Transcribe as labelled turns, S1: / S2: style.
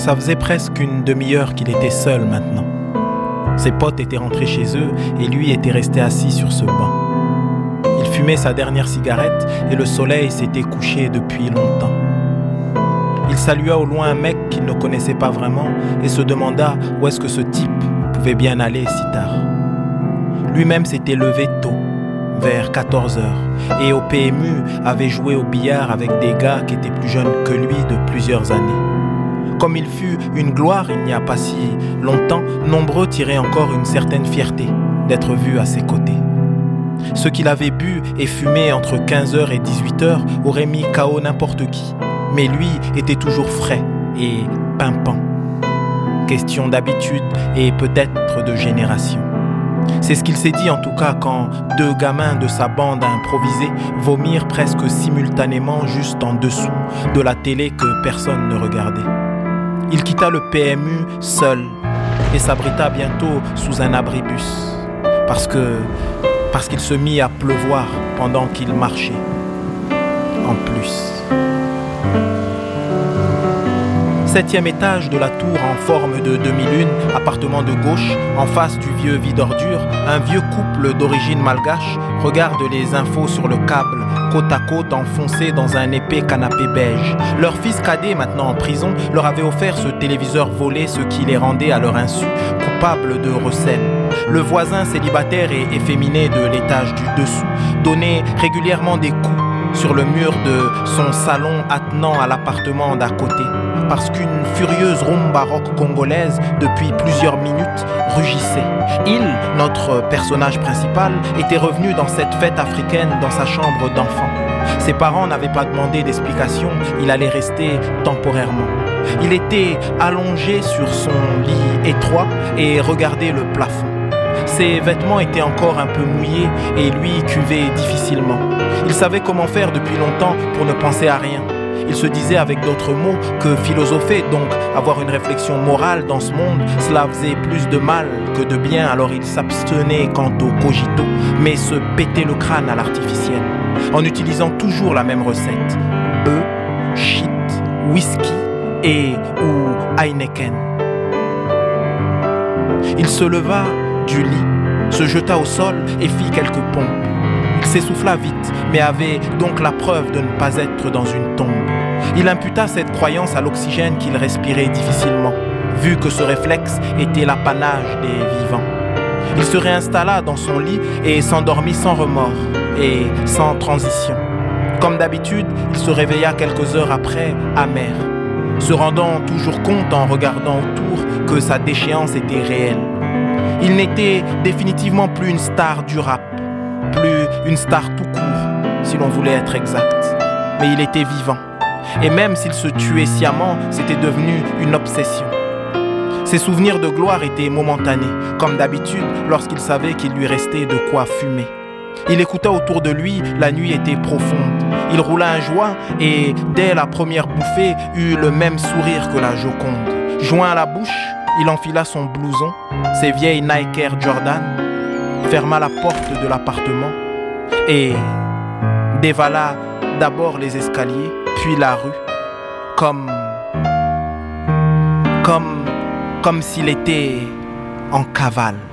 S1: Ça faisait presque une demi-heure qu'il était seul maintenant. Ses potes étaient rentrés chez eux et lui était resté assis sur ce banc. Il fumait sa dernière cigarette et le soleil s'était couché depuis longtemps. Il salua au loin un mec qu'il ne connaissait pas vraiment et se demanda où est-ce que ce type pouvait bien aller si tard. Lui-même s'était levé tôt, vers 14h, et au PMU avait joué au billard avec des gars qui étaient plus jeunes que lui de plusieurs années. Comme il fut une gloire il n'y a pas si longtemps, nombreux tiraient encore une certaine fierté d'être vus à ses côtés. Ceux qu'il avait bu et fumé entre 15h et 18h auraient mis KO n'importe qui, mais lui était toujours frais et pimpant. Question d'habitude et peut-être de génération. C'est ce qu'il s'est dit en tout cas quand deux gamins de sa bande improvisée vomirent presque simultanément juste en dessous de la télé que personne ne regardait. Il quitta le PMU seul et s'abrita bientôt sous un abribus parce qu'il se mit à pleuvoir pendant qu'il marchait. En plus. 7e étage de la tour en forme de demi-lune, appartement de gauche, en face du vieux vide ordure, un vieux couple d'origine malgache regarde les infos sur le câble, côte à côte enfoncés dans un épais canapé beige. Leur fils cadet, maintenant en prison, leur avait offert ce téléviseur volé, ce qui les rendait à leur insu coupables de recel. Le voisin célibataire et efféminé de l'étage du dessous donnait régulièrement des coups sur le mur de son salon attenant à l'appartement d'à côté, parce qu'une furieuse rumba rock congolaise, depuis plusieurs minutes, rugissait. Il, notre personnage principal, était revenu dans cette fête africaine dans sa chambre d'enfant. Ses parents n'avaient pas demandé d'explication, il allait rester temporairement. Il était allongé sur son lit étroit et regardait le plafond. Ses vêtements étaient encore un peu mouillés et lui cuvait difficilement. Il savait comment faire depuis longtemps pour ne penser à rien. Il se disait avec d'autres mots que philosopher, donc avoir une réflexion morale dans ce monde, cela faisait plus de mal que de bien, alors il s'abstenait quant au cogito, mais se pétait le crâne à l'artificiel, en utilisant toujours la même recette. Œufs, shit, whisky et ou Heineken. Il se leva du lit, se jeta au sol et fit quelques pompes. Il s'essouffla vite, mais avait donc la preuve de ne pas être dans une tombe. Il imputa cette croyance à l'oxygène qu'il respirait difficilement, vu que ce réflexe était l'apanage des vivants. Il se réinstalla dans son lit et s'endormit sans remords et sans transition. Comme d'habitude, il se réveilla quelques heures après, amer, se rendant toujours compte en regardant autour que sa déchéance était réelle. Il n'était définitivement plus une star du rap, plus une star tout court, si l'on voulait être exact. Mais il était vivant. Et même s'il se tuait sciemment, c'était devenu une obsession. Ses souvenirs de gloire étaient momentanés, comme d'habitude lorsqu'il savait qu'il lui restait de quoi fumer. Il écouta autour de lui, la nuit était profonde. Il roula un joint et, dès la première bouffée, eut le même sourire que la Joconde. Joint à la bouche, il enfila son blouson, ses vieilles Nike Air Jordan, ferma la porte de l'appartement et dévala d'abord les escaliers, puis la rue, comme s'il était en cavale.